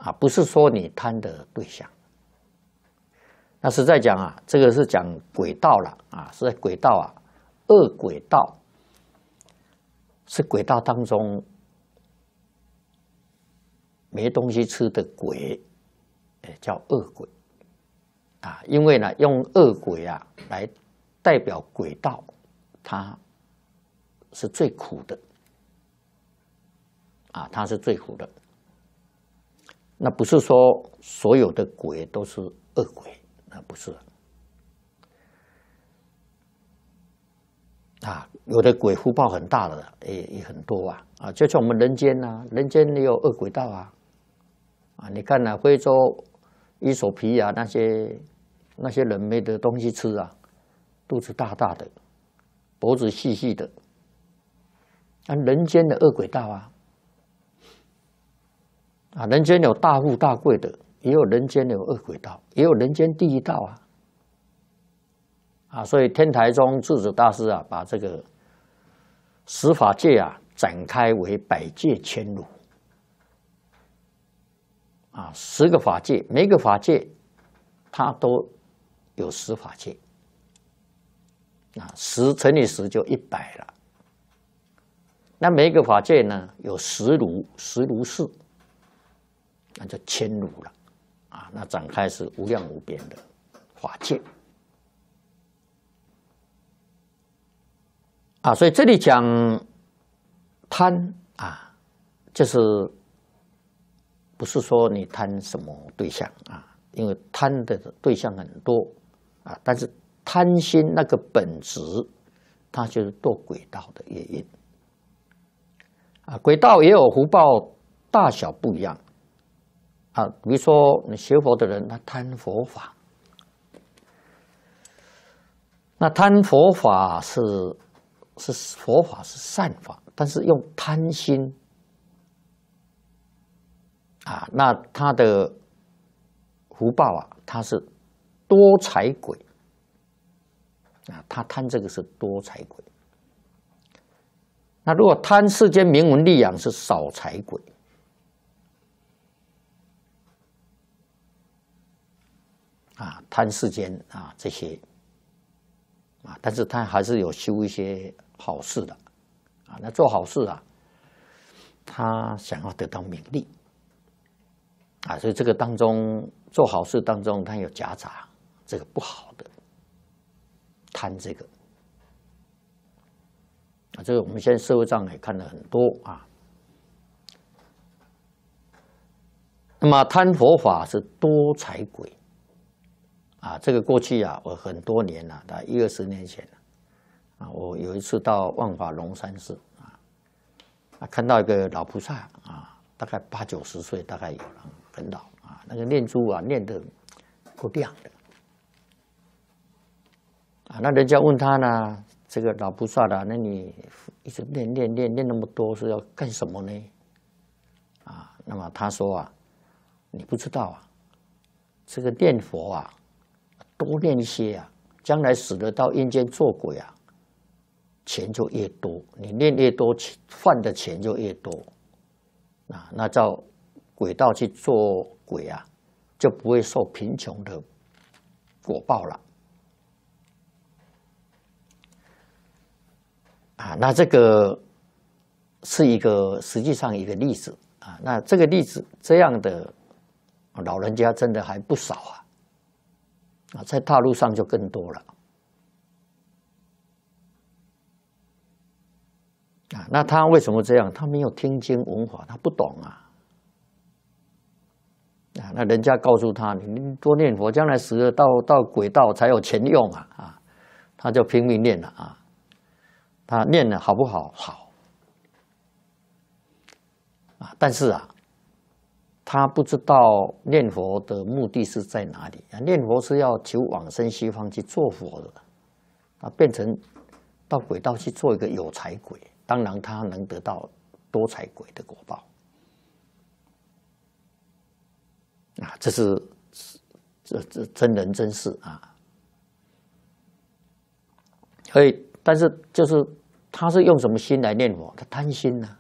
不是说你贪的对象。那实在讲啊，这个是讲轨道了啊，是在轨道啊，恶轨道是轨道当中没东西吃的鬼，叫恶鬼啊。因为呢，用恶鬼啊来代表轨道，它是最苦的啊，它是最苦的。那不是说所有的鬼都是恶鬼。那不是啊，有的鬼福报很大的也很多啊，就像我们人间啊，人间也有恶鬼道啊，你看啊，非洲伊索比亚那些人没得东西吃啊，肚子大大的，脖子细细的，人间的恶鬼道啊，人间有大富大贵的。也有人间有恶鬼道，也有人间地狱道啊！所以天台宗智者大师啊，把这个十法界啊展开为百界千如啊，10个法界，每个法界它都有10法界啊，10乘以10就100了。那每一个法界呢有10如是，那就千如了。那展开是无量无边的法界所以这里讲贪就是不是说你贪什么对象因为贪的对象很多但是贪心那个本质，它就是堕轨道的业因轨道也有福报大小不一样。比如说你学佛的人，他贪佛法，那贪佛法是佛法是善法，但是用贪心那他的福报他是多财鬼他贪这个是多财鬼。那如果贪世间名闻利养是少财鬼。贪世间这些但是他还是有修一些好事的那做好事他想要得到名利所以这个当中做好事当中，他有夹杂这个不好的贪这个这个我们现在社会上也看了很多那么贪佛法是多财鬼。这个过去我很多年了，大概10-20年前我有一次到万华龙山寺看到一个老菩萨大概80-90岁，大概有了，很老那个念珠念得够亮的那人家问他呢，这个老菩萨那你一直念那么多是要干什么呢？那么他说你不知道这个念佛多念一些将来死了到阴间做鬼钱就越多，你念越多，换的钱就越多那照轨道去做鬼就不会受贫穷的果报了那这个是实际上一个例子那这个例子这样的老人家真的还不少在大陆上就更多了那他为什么这样？他没有听经闻法，他不懂那人家告诉他，你多念佛，将来死了到轨道才有钱用他就拼命念了他念了好不好？好但是他不知道念佛的目的是在哪里念佛是要求往生西方去做佛的变成到轨道去做一个有财鬼，当然他能得到多财鬼的果报这是真人真事所以但是就是他是用什么心来念佛？他贪心